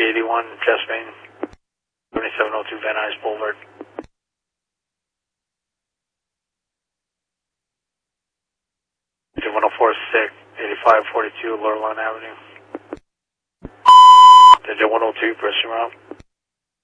8081, chest main, 7702 Van Nuys Boulevard. Digit 1046, 8542 Laurelland Avenue. Digit 102, press your route.